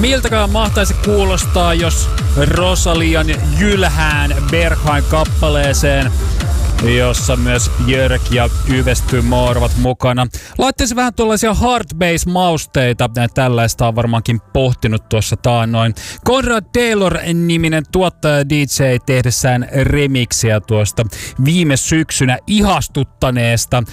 Miltäkään mahtaisi kuulostaa, jos Rosalian Jylhään Berghain-kappaleeseen, jossa myös Björk ja Yves Tumor ovat mukana. Laittaisi vähän tuollaisia hard bass-mausteita. Tällaista on varmaankin pohtinut tuossa taannoin. Conrad Taylor-niminen tuottaja DJ tehdessään remixiä tuosta viime syksynä ihastuttaneesta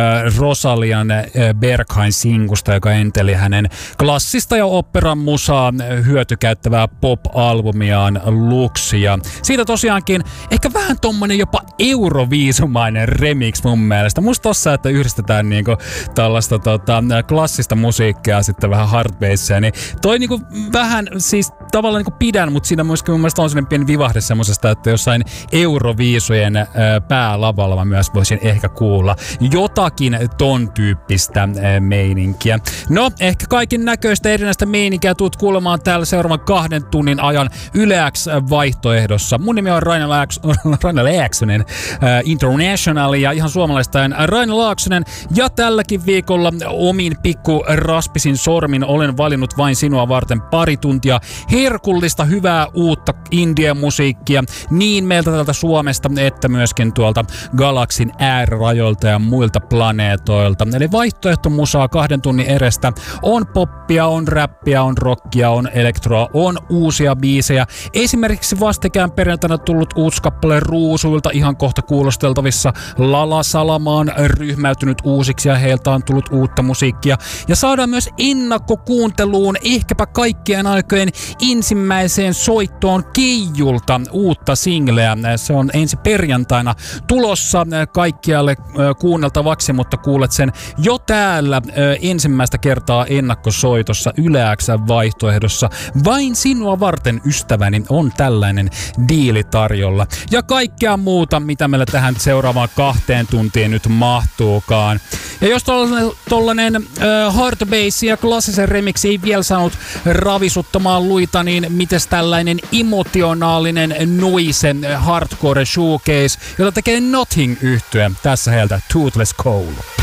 Rosalian Berghain-sinkusta, joka enteli hänen klassista ja operan musaa hyötykäyttävää pop-albumiaan Luxia. Siitä tosiaankin ehkä vähän tommonen jopa euroviisumainen remix mun mielestä. Musta tossa, että yhdistetään niinku tällaista klassista musiikkia sitten vähän hardbassia, niin toi niinku vähän siis tavallaan niinku pidän, mutta siinä myöskin mun mielestä on sellainen pieni vivahde semmosesta, että jossain euroviisujen päälavalla mä myös voisin ehkä kuulla jotakin ton tyyppistä meininkiä. No, ehkä kaikin näköistä erinäistä meininkiä tuut kuulemaan täällä seuraavan 2 tunnin ajan Yle X-vaihtoehdossa. Mun nimi on Raina Laaksonen, International ja ihan suomalaistaen Raina Laaksonen, ja tälläkin viikolla omin pikku raspisin sormin olen valinnut vain sinua varten 2 tuntia herkullista hyvää uutta indie-musiikkia niin meiltä täältä Suomesta että myöskin tuolta galaksin äärirajoilta ja muilta planeetoilta. Eli vaihtoehtomusaa 2 tunnin edestä. On poppia, on räppiä, on rockia, on elektroa, on uusia biisejä. Esimerkiksi vastikään perjantaina tullut uusi kappale Ruusuilta, ihan kohta kuulosteltavissa. Lala Salama on ryhmäytynyt uusiksi ja heiltä on tullut uutta musiikkia. Ja saadaan myös ennakkokuunteluun ehkäpä kaikkien aikojen ensimmäiseen soittoon Keijulta uutta singleä. Se on ensi perjantaina tulossa kaikkialle kuunneltavaksi, mutta kuulet sen jo täällä ensimmäistä kertaa ennakkosoitossa Yle X:n vaihtoehdossa. Vain sinua varten, ystäväni, on tällainen diili tarjolla. Ja kaikkea muuta, mitä meillä tähän seuraavaan 2 tuntiin nyt mahtuukaan. Ja jos tollanen hard bass ja klassisen remix ei vielä saanut ravisuttamaan luita, niin mites tällainen emotionaalinen noise hardcore showcase, jota tekee Nothing -yhtye. Tässä heiltä Toothless Coal.